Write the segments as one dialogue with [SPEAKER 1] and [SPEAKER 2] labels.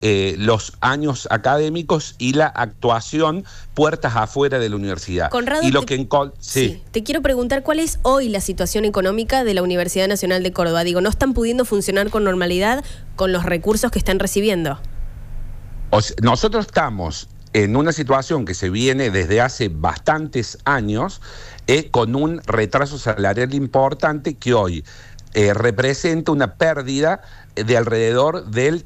[SPEAKER 1] los años académicos y la actuación puertas afuera de la universidad.
[SPEAKER 2] Conrado,
[SPEAKER 1] y lo que sí.
[SPEAKER 2] Te quiero preguntar cuál es hoy la situación económica de la Universidad Nacional de Córdoba. Digo, ¿no están pudiendo funcionar con normalidad con los recursos que están recibiendo?
[SPEAKER 1] Nosotros estamos en una situación que se viene desde hace bastantes años, con un retraso salarial importante que hoy representa una pérdida de alrededor del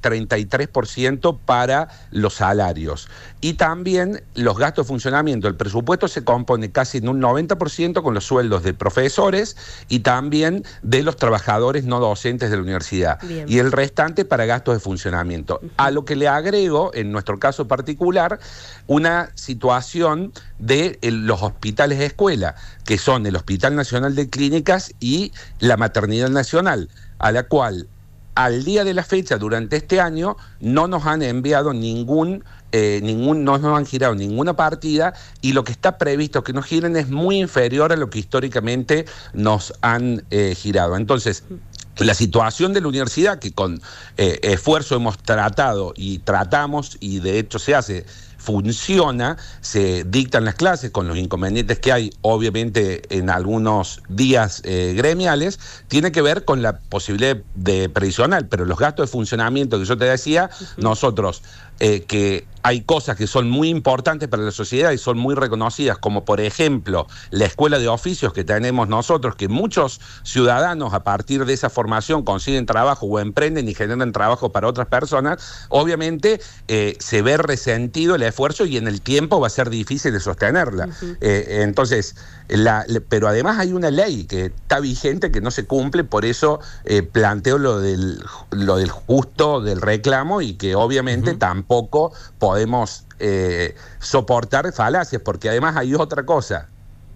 [SPEAKER 1] 33% para los salarios. Y también los gastos de funcionamiento. El presupuesto se compone casi en un 90% con los sueldos de profesores y también de los trabajadores no docentes de la universidad.
[SPEAKER 2] Bien.
[SPEAKER 1] Y el restante para gastos de funcionamiento. A lo que le agrego, en nuestro caso particular, una situación de los hospitales de escuela, que son el Hospital Nacional de Clínicas y la Maternidad Nacional, a la cual al día de la fecha, durante este año, no nos han enviado no nos han girado ninguna partida, y lo que está previsto que nos giren es muy inferior a lo que históricamente nos han girado. Entonces, la situación de la universidad, que con esfuerzo hemos tratado y tratamos, y de hecho funciona, se dictan las clases con los inconvenientes que hay, obviamente, en algunos días gremiales, tiene que ver con la posibilidad de previsional, pero los gastos de funcionamiento que yo te decía, nosotros, que hay cosas que son muy importantes para la sociedad y son muy reconocidas, como por ejemplo la escuela de oficios que tenemos nosotros, que muchos ciudadanos a partir de esa formación consiguen trabajo o emprenden y generan trabajo para otras personas. Obviamente se ve resentido el esfuerzo y en el tiempo va a ser difícil de sostenerla. Entonces, pero además hay una ley que está vigente, que no se cumple, por eso planteo lo del justo del reclamo, y que obviamente tampoco podemos soportar falacias, porque además hay otra cosa.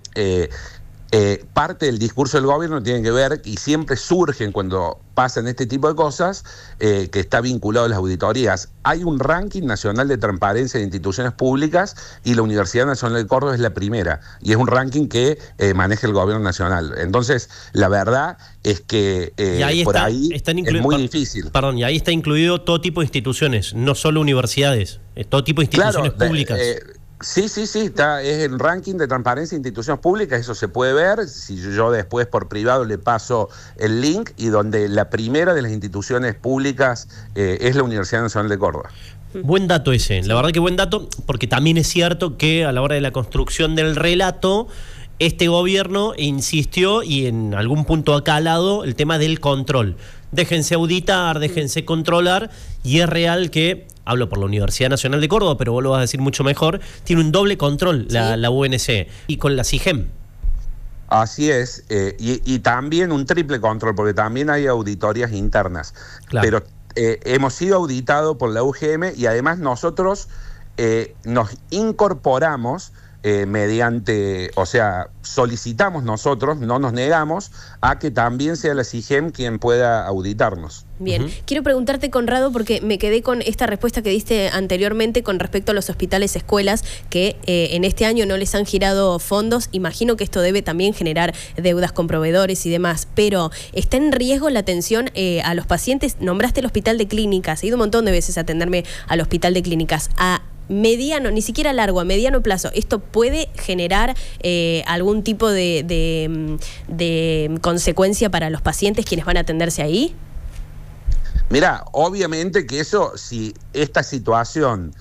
[SPEAKER 1] Parte del discurso del gobierno tiene que ver, y siempre surgen cuando pasan este tipo de cosas, que está vinculado a las auditorías. Hay un ranking nacional de transparencia de instituciones públicas y la Universidad Nacional de Córdoba es la primera, y es un ranking que maneja el gobierno nacional. Entonces, la verdad es que por ahí es muy difícil.
[SPEAKER 3] Perdón, y ahí está incluido todo tipo de instituciones, no solo universidades, todo tipo de instituciones públicas.
[SPEAKER 1] Sí, es el ranking de transparencia de instituciones públicas, eso se puede ver. Si yo después por privado le paso el link, y donde la primera de las instituciones públicas es la Universidad Nacional de Córdoba.
[SPEAKER 3] Buen dato ese, la verdad que buen dato, porque también es cierto que a la hora de la construcción del relato, este gobierno insistió, y en algún punto ha calado, el tema del control. Déjense auditar, déjense controlar, y es real que, hablo por la Universidad Nacional de Córdoba, pero vos lo vas a decir mucho mejor, tiene un doble control la UNC, y con la CIGEM.
[SPEAKER 1] Así es, y también un triple control, porque también hay auditorías internas. Claro. Pero hemos sido auditados por la UGM, y además nosotros nos incorporamos mediante, o sea, solicitamos nosotros, no nos negamos a que también sea la CIGEM quien pueda auditarnos.
[SPEAKER 2] Bien, quiero preguntarte, Conrado, porque me quedé con esta respuesta que diste anteriormente con respecto a los hospitales escuelas, que en este año no les han girado fondos. Imagino que esto debe también generar deudas con proveedores y demás, pero ¿está en riesgo la atención a los pacientes? Nombraste el hospital de clínicas, he ido un montón de veces a atenderme al hospital de clínicas. A mediano, ni siquiera largo, a mediano plazo, ¿esto puede generar algún tipo de consecuencia para los pacientes quienes van a atenderse ahí?
[SPEAKER 1] Mira, obviamente que eso, si esta situación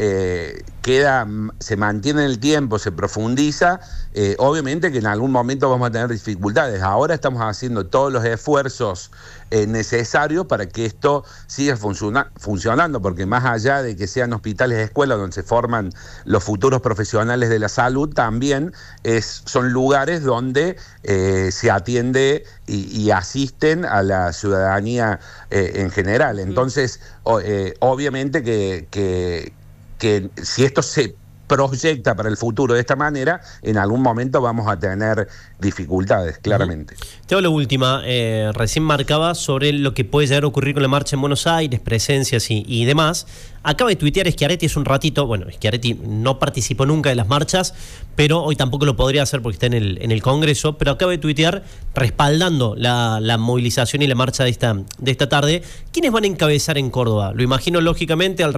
[SPEAKER 1] se mantiene en el tiempo, se profundiza, obviamente que en algún momento vamos a tener dificultades. Ahora estamos haciendo todos los esfuerzos necesarios para que esto siga funcionando, porque más allá de que sean hospitales de escuela donde se forman los futuros profesionales de la salud, también son lugares donde se atiende y asisten a la ciudadanía en general. Entonces, obviamente que si esto se proyecta para el futuro de esta manera, en algún momento vamos a tener dificultades, claramente.
[SPEAKER 3] Te hago la última. Recién marcaba sobre lo que puede llegar a ocurrir con la marcha en Buenos Aires, presencias y demás. Acaba de tuitear Schiaretti hace un ratito. Bueno, Schiaretti no participó nunca de las marchas, pero hoy tampoco lo podría hacer porque está en el Congreso, pero acaba de tuitear respaldando la movilización y la marcha de esta tarde. ¿Quiénes van a encabezar en Córdoba? Lo imagino lógicamente al